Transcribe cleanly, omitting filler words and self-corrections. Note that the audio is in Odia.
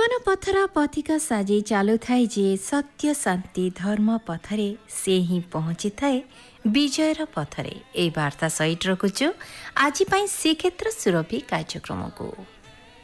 ଜୀବନ ପଥର ପଥିକ ସାଜି ଚାଲୁଥାଏ ଯେ ସତ୍ୟ ଶାନ୍ତି ଧର୍ମ ପଥରେ ସେ ହିଁ ପହଞ୍ଚିଥାଏ ବିଜୟର ପଥରେ। ଏହି ବାର୍ତ୍ତା ସହିତ ରଖୁଛୁ ଆଜି ପାଇଁ ଶ୍ରୀକ୍ଷେତ୍ର ସୁରଭି କାର୍ଯ୍ୟକ୍ରମକୁ।